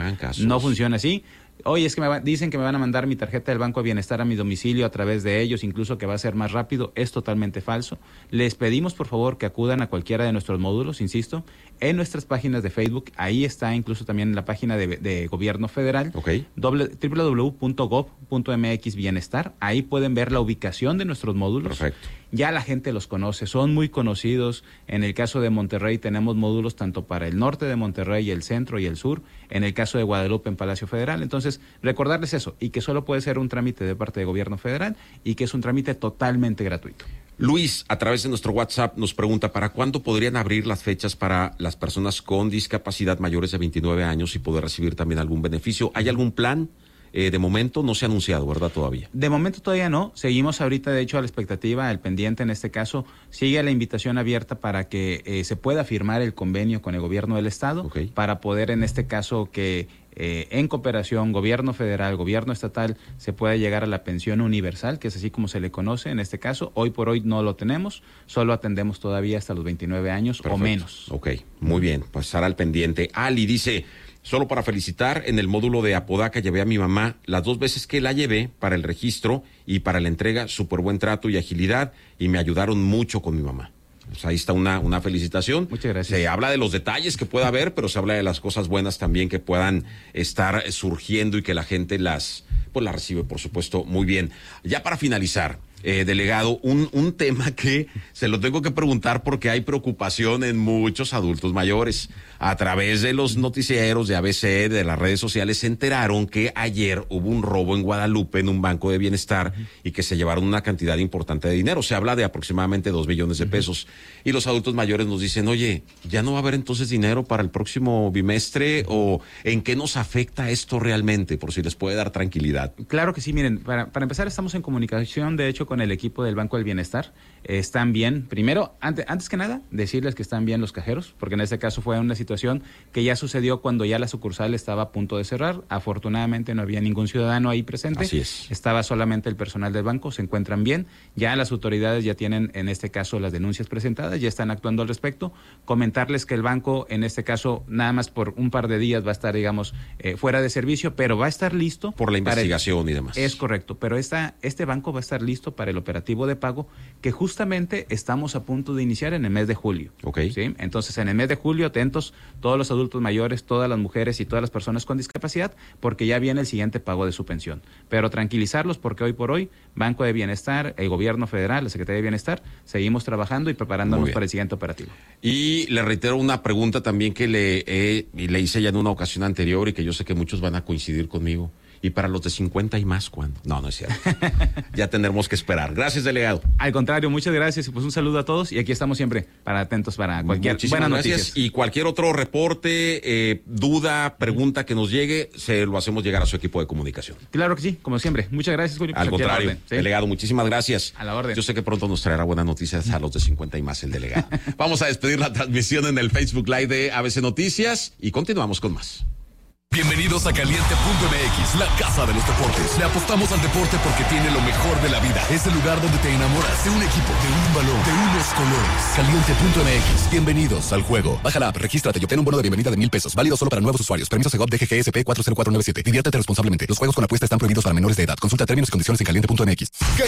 No funciona así. Oye, es que dicen que me van a mandar mi tarjeta del Banco de Bienestar a mi domicilio a través de ellos, incluso que va a ser más rápido. Es totalmente falso. Les pedimos, por favor, que acudan a cualquiera de nuestros módulos, insisto, en nuestras páginas de Facebook. Ahí está incluso también la página de Gobierno Federal, www.gov.mx Bienestar. Ahí pueden ver la ubicación de nuestros módulos. Perfecto. Ya la gente los conoce, son muy conocidos. En el caso de Monterrey tenemos módulos tanto para el norte de Monterrey, el centro y el sur. En el caso de Guadalupe, en Palacio Federal. Entonces, recordarles eso, y que solo puede ser un trámite de parte de Gobierno Federal y que es un trámite totalmente gratuito. Luis, a través de nuestro WhatsApp, nos pregunta ¿para cuándo podrían abrir las fechas para las personas con discapacidad mayores de 29 años y poder recibir también algún beneficio? ¿Hay algún plan? De momento no se ha anunciado, ¿verdad? Todavía. De momento todavía no. Seguimos ahorita, de hecho, a la expectativa, el pendiente en este caso. Sigue la invitación abierta para que se pueda firmar el convenio con el gobierno del estado, para poder, en este caso, que en cooperación, gobierno federal, gobierno estatal, se pueda llegar a la pensión universal, que es así como se le conoce en este caso. Hoy por hoy no lo tenemos, solo atendemos todavía hasta los 29 años. Perfecto. O menos. Ok, muy bien, pues estará al pendiente. Ali dice... Solo para felicitar, en el módulo de Apodaca llevé a mi mamá las 2 veces que la llevé para el registro y para la entrega, súper buen trato y agilidad, y me ayudaron mucho con mi mamá. Pues ahí está una felicitación. Muchas gracias. Se habla de los detalles que pueda haber, pero se habla de las cosas buenas también que puedan estar surgiendo y que la gente las recibe, por supuesto, muy bien. Ya para finalizar, delegado, un tema que se lo tengo que preguntar porque hay preocupación en muchos adultos mayores. A través de los noticieros de ABC, de las redes sociales, se enteraron que ayer hubo un robo en Guadalupe en un banco de bienestar y que se llevaron una cantidad importante de dinero. Se habla de aproximadamente 2 billones de pesos. Y los adultos mayores nos dicen, oye, ¿ya no va a haber entonces dinero para el próximo bimestre? ¿O en qué nos afecta esto realmente? Por si les puede dar tranquilidad. Claro que sí, miren, para empezar estamos en comunicación, de hecho, con el equipo del Banco del Bienestar. Están bien. Primero, antes que nada, decirles que están bien los cajeros, porque en este caso fue una situación que ya sucedió cuando ya la sucursal estaba a punto de cerrar. Afortunadamente no había ningún ciudadano ahí presente. Así es. Estaba solamente el personal del banco, se encuentran bien. Ya las autoridades ya tienen, en este caso, las denuncias presentadas, ya están actuando al respecto. Comentarles que el banco, en este caso, nada más por un par de días va a estar, digamos, fuera de servicio, pero va a estar listo. Por la investigación y demás. Es correcto, pero este banco va a estar listo para el operativo de pago que justamente estamos a punto de iniciar en el mes de julio. ¿Sí? Entonces, en el mes de julio, atentos todos los adultos mayores, todas las mujeres y todas las personas con discapacidad, porque ya viene el siguiente pago de su pensión. Pero tranquilizarlos porque hoy por hoy, Banco de Bienestar, el Gobierno Federal, la Secretaría de Bienestar, seguimos trabajando y preparándonos para el siguiente operativo. Y le reitero una pregunta también que le hice ya en una ocasión anterior y que yo sé que muchos van a coincidir conmigo. ¿Y para los de 50 y más cuándo? No es cierto. Ya tendremos que esperar. Gracias, delegado. Al contrario, muchas gracias y pues un saludo a todos y aquí estamos siempre atentos para cualquier buena noticia. Y cualquier otro reporte, duda, pregunta que nos llegue, se lo hacemos llegar a su equipo de comunicación. Claro que sí, como siempre. Muchas gracias, Julio. Al contrario, ¿sí? Delegado, muchísimas gracias. A la orden. Yo sé que pronto nos traerá buenas noticias a los de 50 y más el delegado. Vamos a despedir la transmisión en el Facebook Live de ABC Noticias y continuamos con más. Bienvenidos a Caliente.mx, la casa de los deportes. Le apostamos al deporte porque tiene lo mejor de la vida. Es el lugar donde te enamoras de un equipo, de un balón, de unos colores. Caliente.mx, bienvenidos al juego. Baja la app, regístrate y obtén un bono de bienvenida de $1,000. Válido solo para nuevos usuarios. Permiso Segov DGGSP 40497. Diviértete responsablemente. Los juegos con apuesta están prohibidos para menores de edad. Consulta términos y condiciones en Caliente.mx.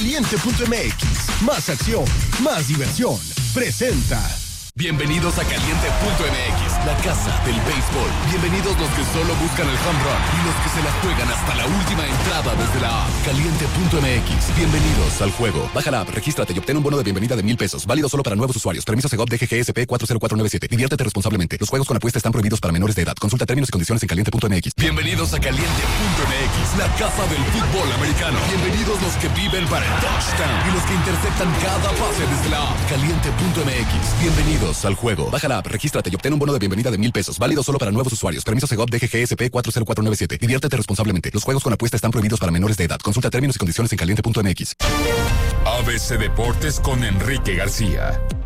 Caliente.mx, más acción, más diversión. Presenta. Bienvenidos a Caliente.mx, la casa del béisbol. Bienvenidos los que solo buscan el home run y los que se la juegan hasta la última entrada desde la app. Caliente.mx, bienvenidos al juego. Baja la app, regístrate y obtén un bono de bienvenida de $1,000. Válido solo para nuevos usuarios. Permiso Segov DGGSP 40497. Diviértete responsablemente. Los juegos con apuesta están prohibidos para menores de edad. Consulta términos y condiciones en Caliente.mx. Bienvenidos a Caliente.mx, la casa del fútbol americano. Bienvenidos los que viven para el touchdown y los que interceptan cada pase desde la app. Caliente.mx, bienvenidos al juego. Baja la app, regístrate y obtén un bono de bienvenida de $1,000. Válido solo para nuevos usuarios. Permiso Segov DGGSP 40497. Diviértete responsablemente. Los juegos con apuesta están prohibidos para menores de edad. Consulta términos y condiciones en Caliente.mx. ABC Deportes con Enrique García.